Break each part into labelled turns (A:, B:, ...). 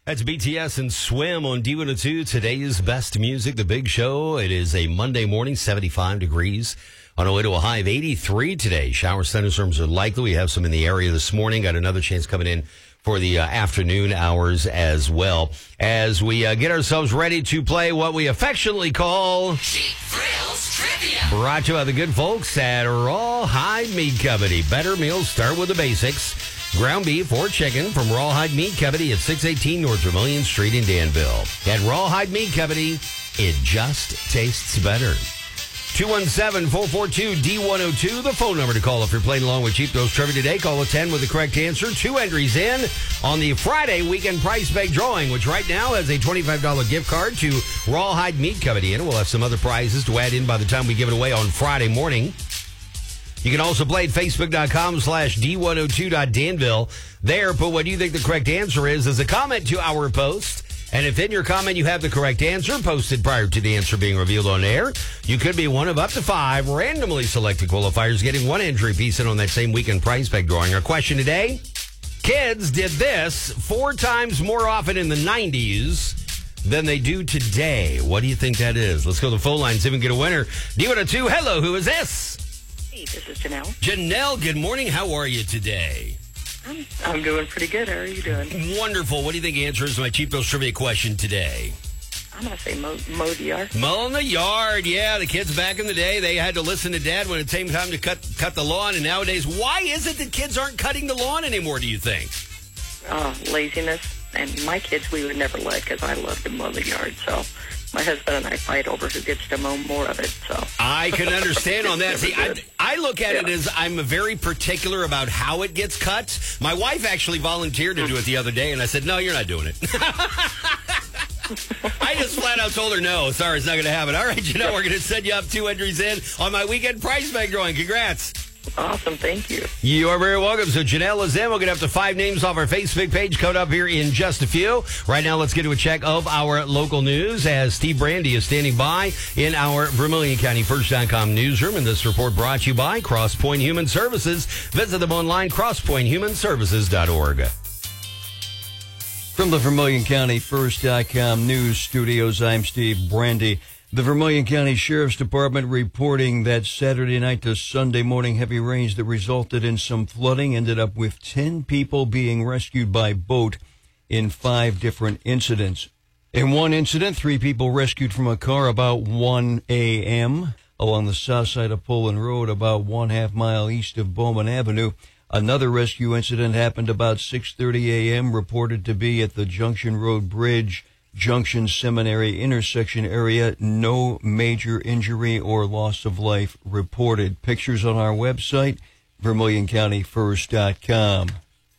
A: That's BTS and Swim on D102. Today's best music, The Big Show. It is a Monday morning, 75 degrees. On our way to a high of 83 today. Showers, thunderstorms are likely. We have some in the area this morning. Got another chance coming in for the afternoon hours as well. As we get ourselves ready to play what we affectionately call
B: Cheap Thrills Trivia.
A: Brought to you by the good folks at Rawhide Meat Company. Better meals start with the basics. Ground beef or chicken from Rawhide Meat Company at 618 North Vermilion Street in Danville. At Rawhide Meat Company, it just tastes better. 217-442-D102, the phone number to call if you're playing along with Cheap Thrills Trivia today. Call a 10 with the correct answer. 2 entries in on the Friday weekend prize bag drawing, which right now has a $25 gift card to Rawhide Meat Company. And we'll have some other prizes to add in by the time we give it away on Friday morning. You can also play at Facebook.com/D102.Danville. There, put what you think the correct answer is as a comment to our post. And if in your comment you have the correct answer posted prior to the answer being revealed on air, you could be one of up to 5 randomly selected qualifiers getting 1 entry piece in on that same weekend prize bag drawing. Our question today, kids did this 4 times more often in the 90s than they do today. What do you think that is? Let's go to the phone line, see if we can get a winner. D102, hello, who is this?
C: Hey, this is Janelle.
A: Janelle, good morning. How are you today?
C: I'm doing pretty good. How are you doing?
A: Wonderful. What do you think answers my Cheap Thrills Trivia question today?
C: I'm going to say mow the yard.
A: Mowing the yard. Yeah, the kids back in the day, they had to listen to Dad when it came time to cut the lawn. And nowadays, why is it that kids aren't cutting the lawn anymore, do you think?
C: Laziness. And my kids, we would never let because I love to mow the yard. So my husband and I fight over who gets to mow more of it. So
A: I can understand on that. See, I look at it as I'm very particular about how it gets cut. My wife actually volunteered to do it the other day, and I said, no, you're not doing it. I just flat out told her no. Sorry, it's not going to happen. All right, you know, we're going to send you up 2 entries in on my weekend prize bag drawing. Congrats.
C: Awesome, thank you.
A: You are very welcome. So Janelle is in. We're going to have to 5 names off our Facebook page coming up here in just a few. Right now, let's get to a check of our local news as Steve Brandy is standing by in our Vermilion County First.com newsroom. And this report brought to you by Crosspoint Human Services. Visit them online, crosspointhumanservices.org.
D: From the Vermilion County First.com news studios, I'm Steve Brandy. The Vermilion County Sheriff's Department reporting that Saturday night to Sunday morning heavy rains that resulted in some flooding ended up with 10 people being rescued by boat in 5 different incidents. In one incident, 3 people rescued from a car about 1 a.m. along the south side of Poland Road, about 1/2 mile east of Bowman Avenue. Another rescue incident happened about 6:30 a.m., reported to be at the Junction Road Bridge Junction Seminary intersection area. No major injury or loss of life reported. Pictures on our website, VermilionCountyFirst.com.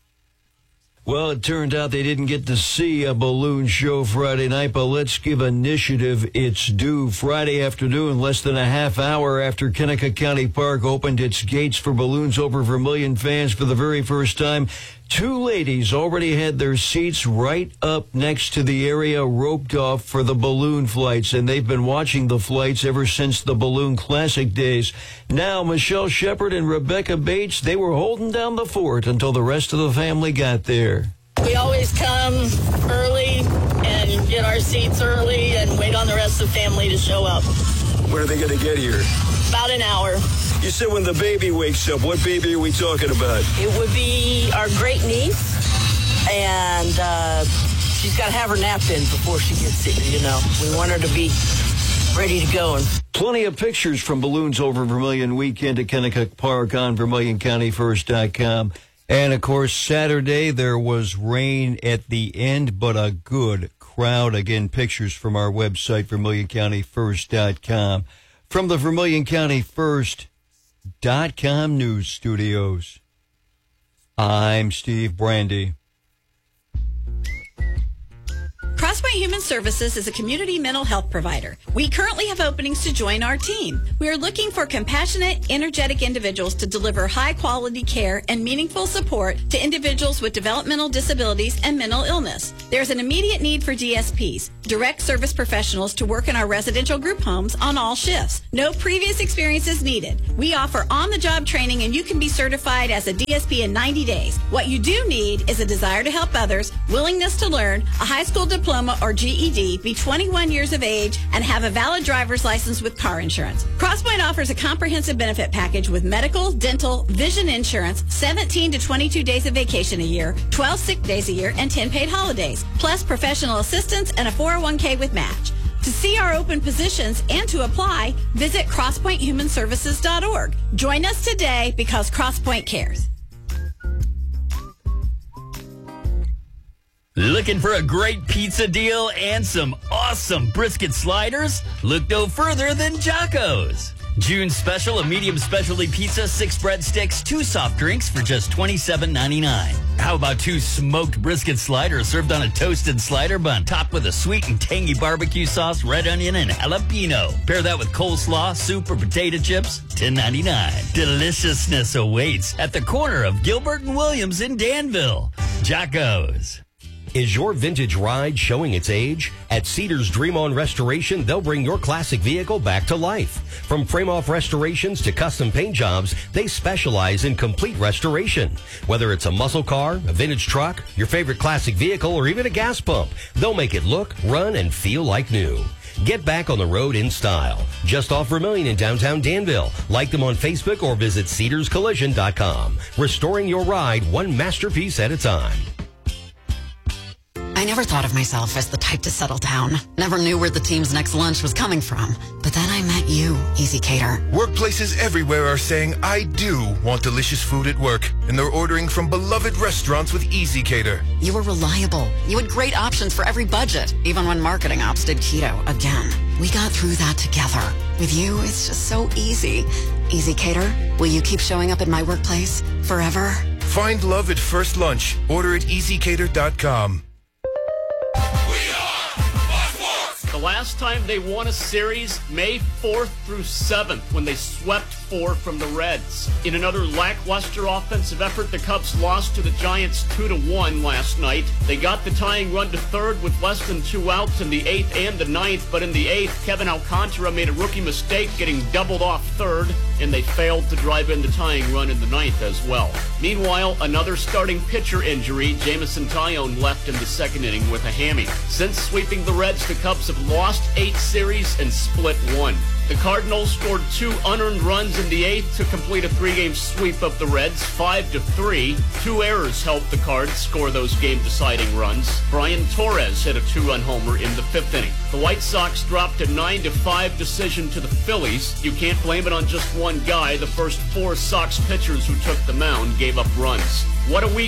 D: Well, it turned out they didn't get to see a balloon show Friday night, but let's give Initiative its due. Friday afternoon, less than a half hour after Kennecott County Park opened its gates for Balloons Over Vermilion fans for the very first time, 2 ladies already had their seats right up next to the area roped off for the balloon flights, and they've been watching the flights ever since the Balloon Classic days. Now, Michelle Shepard and Rebecca Bates, they were holding down the fort until the rest of the family got there.
E: We always come early and get our seats early and wait on the rest of the family to show up.
F: When are they going to get here?
E: About an hour.
F: You said when the baby wakes up. What baby are we talking about?
E: It would be our great niece, and she's got to have her nap in before she gets here, you know. We want her to be ready to go.
D: Plenty of pictures from Balloons Over Vermilion weekend at Kennecott Park on VermilionCountyFirst.com. And, of course, Saturday there was rain at the end, but a good crowd. Again, pictures from our website, VermilionCountyFirst.com. From the Vermilion County First.com news studios, I'm Steve Brandy.
G: Crosspoint Human Services is a community mental health provider. We currently have openings to join our team. We are looking for compassionate, energetic individuals to deliver high-quality care and meaningful support to individuals with developmental disabilities and mental illness. There's an immediate need for DSPs, direct service professionals, to work in our residential group homes on all shifts. No previous experience is needed. We offer on-the-job training, and you can be certified as a DSP in 90 days. What you do need is a desire to help others, willingness to learn, a high school diploma or GED, be 21 years of age, and have a valid driver's license with car insurance. Crosspoint offers a comprehensive benefit package with medical, dental, vision insurance, 17 to 22 days of vacation a year, 12 sick days a year, and 10 paid holidays, plus professional assistance and a 401k with match. To see our open positions and to apply, visit crosspointhumanservices.org. Join us today because Crosspoint cares.
H: Looking for a great pizza deal and some awesome brisket sliders? Look no further than Jocko's. June special, a medium specialty pizza, 6 breadsticks, 2 soft drinks for just $27.99. How about 2 smoked brisket sliders served on a toasted slider bun, topped with a sweet and tangy barbecue sauce, red onion, and jalapeno. Pair that with coleslaw, soup, or potato chips, $10.99. Deliciousness awaits at the corner of Gilbert and Williams in Danville. Jocko's.
A: Is your vintage ride showing its age? At Cedars Dream On Restoration, they'll bring your classic vehicle back to life. From frame-off restorations to custom paint jobs, they specialize in complete restoration. Whether it's a muscle car, a vintage truck, your favorite classic vehicle, or even a gas pump, they'll make it look, run, and feel like new. Get back on the road in style. Just off Vermilion in downtown Danville. Like them on Facebook or visit CedarsCollision.com. Restoring your ride one masterpiece at a time.
I: I never thought of myself as the type to settle down. Never knew where the team's next lunch was coming from. But then I met you, Easy Cater.
J: Workplaces everywhere are saying, I do want delicious food at work. And they're ordering from beloved restaurants with Easy Cater.
I: You were reliable. You had great options for every budget, even when marketing ops did keto again. We got through that together. With you, it's just so easy. Easy Cater, will you keep showing up at my workplace forever?
J: Find love at first lunch. Order at easycater.com.
K: The last time they won a series, May 4th through 7th, when they swept 4 from the Reds. In another lackluster offensive effort, the Cubs lost to the Giants 2-1 last night. They got the tying run to third with less than 2 outs in the 8th and the 9th, but in the 8th, Kevin Alcantara made a rookie mistake, getting doubled off third, and they failed to drive in the tying run in the 9th as well. Meanwhile, another starting pitcher injury, Jameson Taillon left in the second inning with a hammy. Since sweeping the Reds, the Cubs have lost 8 series and split 1. The Cardinals scored 2 unearned runs in the 8th to complete a 3-game sweep of the Reds, 5-3. 2 errors helped the Cards score those game-deciding runs. Brian Torres hit a 2-run homer in the 5th inning. The White Sox dropped a 9-5 decision to the Phillies. You can't blame it on just one guy. The first 4 Sox pitchers who took the mound gave up runs. What a week